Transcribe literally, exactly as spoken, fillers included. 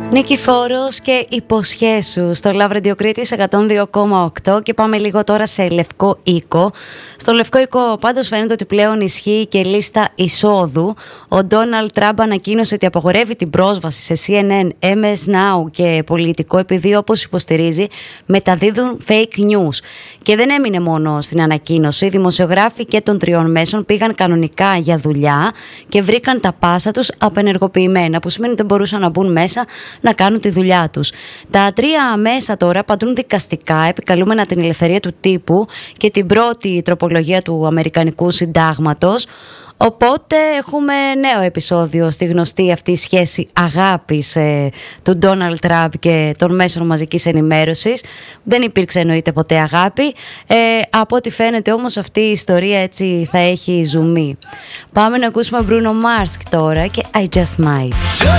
Νικηφόρος και υποσχέσου στο Love Radio Crete εκατόν δύο κόμμα οκτώ και πάμε λίγο τώρα σε Λευκό Οίκο. Στο Λευκό Οίκο πάντως φαίνεται ότι πλέον ισχύει και λίστα εισόδου. Ο Ντόναλντ Τραμπ ανακοίνωσε ότι απαγορεύει την πρόσβαση σε σι εν εν, εμ ες Now και Πολιτικό επειδή, όπως υποστηρίζει, μεταδίδουν fake news. Και δεν έμεινε μόνο στην ανακοίνωση. Οι δημοσιογράφοι και των τριών μέσων πήγαν κανονικά για δουλειά και βρήκαν τα πάσα τους απενεργοποιημένα, που σημαίνει ότι δεν μπορούσαν να μπουν μέσα να κάνουν τη δουλειά τους. Τα τρία μέσα τώρα παντούν δικαστικά, επικαλούμενα την ελευθερία του τύπου και την πρώτη τροπολογία του Αμερικανικού Συντάγματος. Οπότε έχουμε νέο επεισόδιο στη γνωστή αυτή σχέση αγάπης ε, του Ντόναλντ Τραμπ και των μέσων μαζικής ενημέρωσης. Δεν υπήρξε εννοείται ποτέ αγάπη. Ε, από ό,τι φαίνεται όμως αυτή η ιστορία έτσι θα έχει ζουμί. Πάμε να ακούσουμε Bruno Mars τώρα και I Just Might.